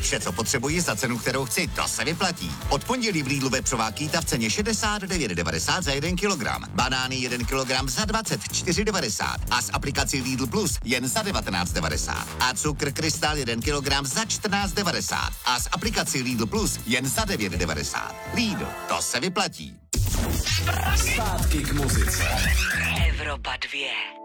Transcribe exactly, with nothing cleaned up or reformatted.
Vše, co potřebuji za cenu, kterou chci, to se vyplatí. Od pondělí v Lidlu vepřová kýta v ceně šedesát devět devadesát za jeden kilogram. Banány jeden kilogram za dvacet čtyři devadesát a s aplikací Lidl Plus jen za devatenáct devadesát. A cukr Krystal jeden kilogram za čtrnáct devadesát a s aplikací Lidl Plus jen za devět devadesát. Lidl, to se vyplatí. Zpátky k muzice. Evropa dvě.